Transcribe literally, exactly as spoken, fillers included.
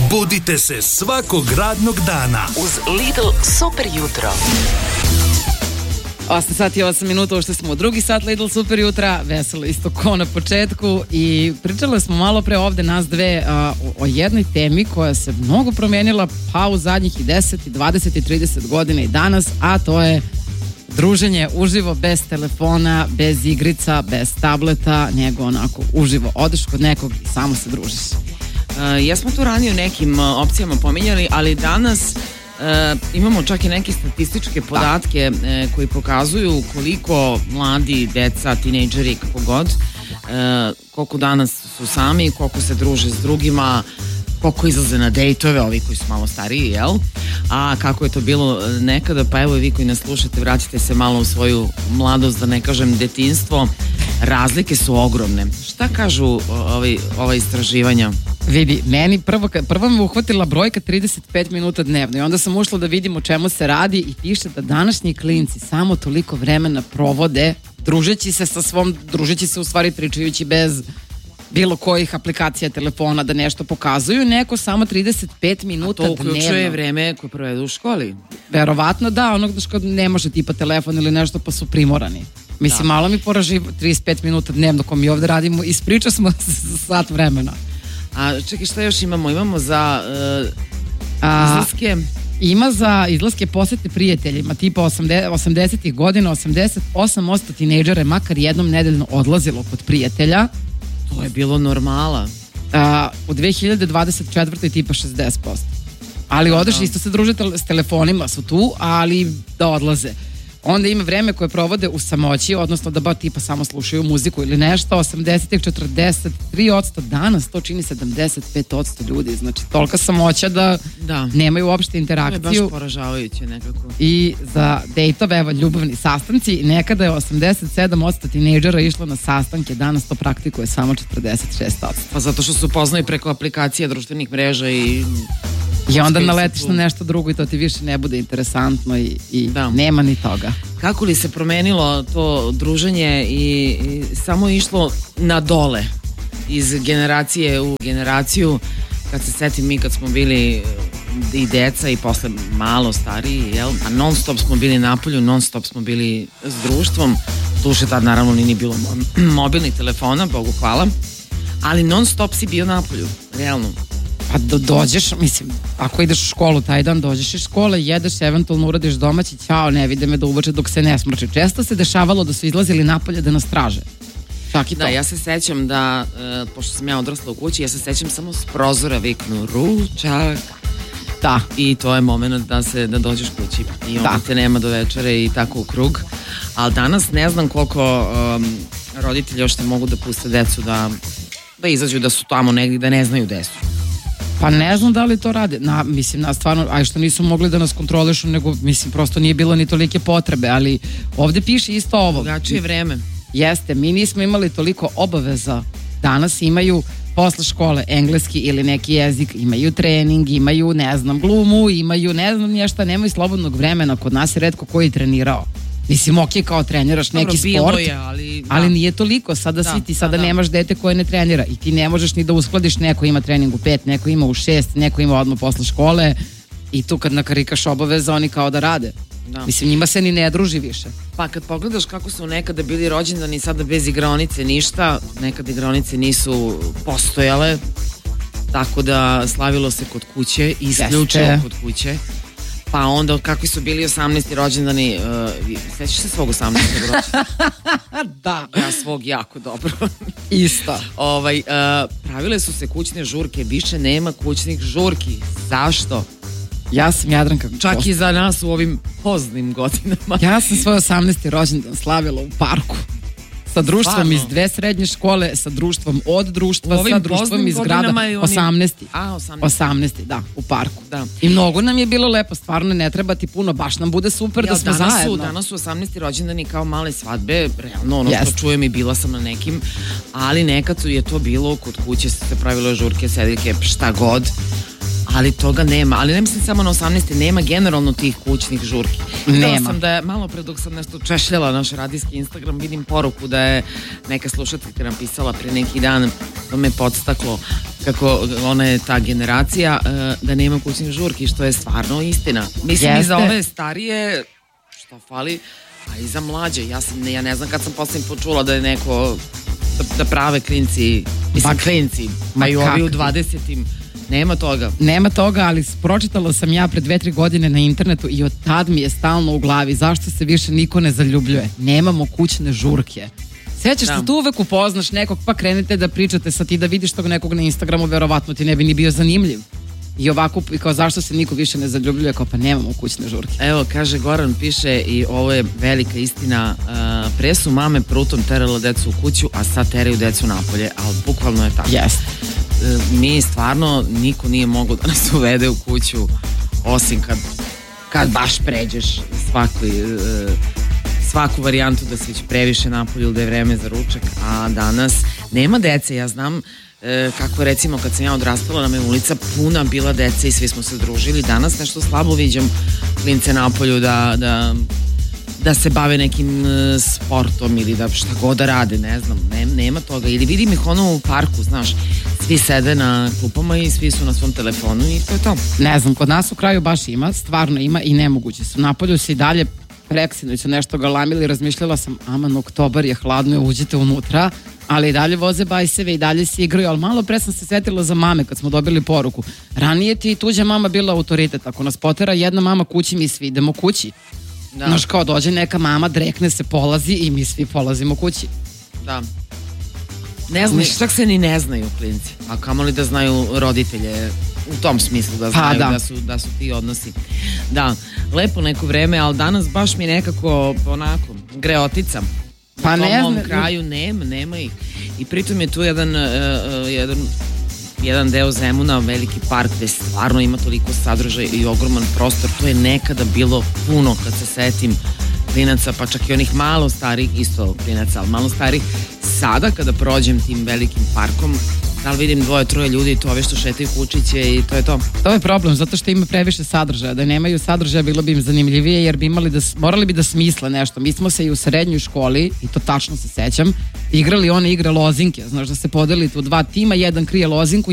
Budite se svakog radnog dana uz Lidl Super jutro. osam sati i osam minuta, ušte smo u drugi sat Lidl Super jutra, veselo isto ko na početku i pričali smo malo pre ovde nas dve a, o, o jednoj temi koja se mnogo promenila pa u zadnjih i deset, i dvadeset, i trideset godina i danas, a to je druženje uživo, bez telefona, bez igrica, bez tableta, nego onako uživo odeš kod nekog i samo se družiš. Uh, ja smo tu ranije u nekim uh, opcijama pominjali, ali danas uh, imamo čak i neke statističke podatke uh, koji pokazuju koliko mladi, deca, tinejdžeri, kako god, uh, koliko danas su sami, koliko se druže s drugima, koliko izlaze na dejtove, ovi koji su malo stariji, jel? A kako je to bilo nekada, pa evo i vi koji nas slušate, vratite se malo u svoju mladost, da ne kažem detinjstvo. Razlike su ogromne. Šta kažu ovaj, ova istraživanja? Vidi, meni prvo, prvo me uhvatila brojka trideset pet minuta dnevno i onda sam ušla da vidim o čemu se radi i piše da današnji klinci samo toliko vremena provode družeći se sa svom, družeći se u stvari pričajući bez bilo kojih aplikacija telefona da nešto pokazuju, neko samo trideset pet minuta dnevno. A to uključuje dnevno. Vreme koje provedu u školi? Verovatno da, onog da ne može tipa telefon ili nešto pa su primorani. Mislim, da. Malo mi poraži trideset pet minuta dnevno ko mi ovde radimo, ispriča smo sat vremena. A čekaj, šta još imamo? Imamo za uh, izlaske? Ima za izlaske posete prijateljima, tipa osamdesetih godina, osamdeset osam posto tinejdžera makar jednom nedeljno odlazilo kod prijatelja. To je bilo normala. A, u dve hiljade dvadeset četvrtoj tipa šezdeset posto. Ali odeš, da. Isto se druže s telefonima, su tu, ali da odlaze. Onda ima vreme koje provode u samoći, odnosno da ba tipa samo slušaju muziku ili nešto, osamdesetih četrdeset tri posto, danas to čini sedamdeset pet posto ljudi, znači tolika samoća da, da. Nemaju uopšte interakciju. To je baš poražavajuće nekako. I za dejtove, evo, ljubavni sastanci, nekada je osamdeset sedam posto tinejdžera išlo na sastanke, danas to praktikuje samo četrdeset šest posto. Pa zato što su poznaju preko aplikacija društvenih mreža i... I onda naletiš na nešto drugo i to ti više ne bude interesantno i, i da. Nema ni toga. Kako li se promenilo to druženje i, i samo išlo na dole iz generacije u generaciju, kad se setim mi kad smo bili i deca i posle malo stariji, jel? A non stop smo bili napolju, non stop smo bili s društvom, duše tad naravno nije bilo mobilnih telefona, Bogu hvala, ali non stop si bio napolju, realno. Pa do, dođeš, mislim, ako ideš u školu taj dan, dođeš iz škole, jedeš, eventualno uradiš domaći, ćao, ne vide me da uveče dok se ne smrči. Često se dešavalo da su izlazili napolje da nas traže. Čak i to. Da, ja se sećam da, e, pošto sam ja odrasla u kući, ja se sećam samo s prozora viknu ručak. Da. I to je moment da se, da dođeš kući i onda da. Te nema do večere i tako u krug. Ali danas ne znam koliko um, roditelji još te mogu da puste decu da, da izađu, da su tamo negdje, da ne znaju gde su. Pa ne znam da li to rade, na, mislim, na stvarno, aj što nisu mogli da nas kontrolišu, nego, mislim, prosto nije bilo ni tolike potrebe, ali ovde piše isto ovo. Drugačije vreme. Jeste, mi nismo imali toliko obaveza, danas imaju posle škole engleski ili neki jezik, imaju trening, imaju, ne znam, glumu, imaju, ne znam nješta, nemaju slobodnog vremena, kod nas je retko koji trenirao. Mislim, ok, kao treniraš neki Dobro, sport, je, ali, ali nije toliko. Sada da, svi ti, sada da, da. nemaš dete koje ne trenira i ti ne možeš ni da uskladiš, neko ima trening u pet, neko ima u šest, neko ima odmah posle škole i tu kad nakarikaš obaveza, oni kao da rade. Da. Mislim, njima se ni ne druži više. Pa kad pogledaš kako su nekada bili rođendani, sada bez igraonice ništa, nekada igraonice nisu postojale, tako da slavilo se kod kuće, isključivo kod kuće. Pa onda kakvi su bili osamnaesti rođendani, uh, sećaš se svog osamnaestog rođendana? Da. Ja svog jako dobro. Isto. Ovaj, uh, pravile su se kućne žurke, više nema kućnih žurki. Zašto? Ja sam Jadranka. Čak post... i za nas u ovim poznim godinama. Ja sam svoj osamnaesti rođendan slavila u parku. Sa društvom Stvarno? Iz dve srednje škole, sa društvom od društva, sa društvom iz grada. Oni... osamnaesti. A, osamnaesti. osamnaesti, da, u parku. Da. I mnogo nam je bilo lepo, stvarno ne treba ti puno, baš nam bude super ja, da smo danas zajedno. Su, danas su osamnaesti rođendani kao male svadbe, realno ono yes. što čujem i bila sam na nekim, ali nekad je to bilo, kod kuće se pravilo žurke, sediljke, šta god. ali toga nema. Ali ne mislim samo na osamnaeste, nema generalno tih kućnih žurki. Videla Nema. sam da je, malo pre dok sam nešto češljala naš radijski Instagram, vidim poruku da je neka slušateljka napisala pre neki dan, to me podstaklo, kako ona je ta generacija, e, da nema kućnih žurki, što je stvarno istina. Mislim i za Jeste. ove starije, što fali, a i za mlađe. Ja, sam, ja ne znam kad sam posljednji počula da je neko, da, da prave klinci, mislim Pa- klinci, Ma pa i ovi u kakvi? dvadesetim, nema toga. Nema toga, ali pročitala sam ja pre dve, tri godine na internetu i od tad mi je stalno u glavi zašto se više niko ne zaljubljuje. Nemamo kućne žurke. Sjećaš Da. se, tu uvek upoznaš nekog, pa krenete da pričate sa ti, da vidiš tog nekog na Instagramu, verovatno ti ne bi ni bio zanimljiv. I ovako, i kao zašto se niko više ne zaljubljuje, kao pa nemamo kućne žurke. Evo, kaže Goran, piše i ovo je velika istina, uh, pre su mame prutom terala decu u kuću, a sad teraju decu napolje, ali bukvalno je tako. Jeste. Uh, mi stvarno, niko nije mogao da nas uvede u kuću, osim kad, kad baš pređeš svaku, uh, svaku varijantu da si već previše napolju ili da je vreme za ručak, a danas nema dece, ja znam. E, kako recimo kad sam ja odrastala, nam je ulica puna bila dece i svi smo se družili. Danas nešto slabo viđam klince napolju da, da, da se bave nekim e, sportom ili da šta god da rade, ne znam, ne, nema toga. Ili vidim ih ono u parku, znaš, svi sede na klupama i svi su na svom telefonu i to je to. Ne znam, kod nas u kraju baš ima, stvarno ima i nemoguće su. Napolju se i dalje preksinu su nešto galamili, razmišljala sam, aman, oktobar je hladno, uđite unutra, ali i dalje voze bajseve i dalje se igraju, ali malo pre sam se setila za mame kad smo dobili poruku. Ranije ti tuđa mama bila autoritet, ako nas potera jedna mama kući, mi svi idemo kući. Da, Znaš, kao dođe neka mama, drekne se, polazi i mi svi polazimo kući. da. Ne znam, čak se ni ne znaju klinci, a kamoli da znaju roditelje u tom smislu da znaju da. da su, da su ti odnosi. Da, lepo neko vreme, ali danas baš mi nekako onako greotica. Pa U tom ne mom znam. kraju nema, nema ih. I pritom je tu jedan, uh, uh, jedan, jedan deo Zemuna, veliki park gde stvarno ima toliko sadržaja i ogroman prostor. To je nekada bilo puno kad se setim klinaca, pa čak i onih malo starih, isto klinaca, ali malo starih. Sada kada prođem tim velikim parkom, da li vidim dvoje, troje ljudi, to ove što šetaju kučiće i to je to. To je problem, zato što ima previše sadržaja. Da nemaju sadržaja bilo bi im zanimljivije, jer bi imali da, morali bi da smisle nešto. Mi smo se i u srednjoj školi, i to tačno se sećam, igrali one igre lozinke. Znaš, da se podelite u dva tima, jedan krije lozinku,